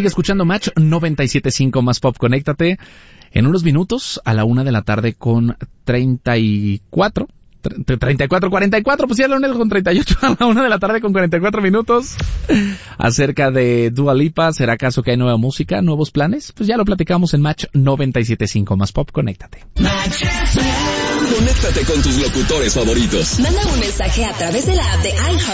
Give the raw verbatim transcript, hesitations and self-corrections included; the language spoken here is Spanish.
Sigue escuchando Match noventa y siete punto cinco más Pop. Conéctate en unos minutos a la una de la tarde con treinta y cuatro. treinta y cuatro, cuarenta y cuatro, pues ya a la una con treinta y ocho, a la una de la tarde con cuarenta y cuatro minutos. Acerca de Dua Lipa, ¿será acaso que hay nueva música, nuevos planes? Pues ya lo platicamos en Match noventa y siete punto cinco más Pop. Conéctate. Conéctate con tus locutores favoritos. Manda un mensaje a través de la app de iHeart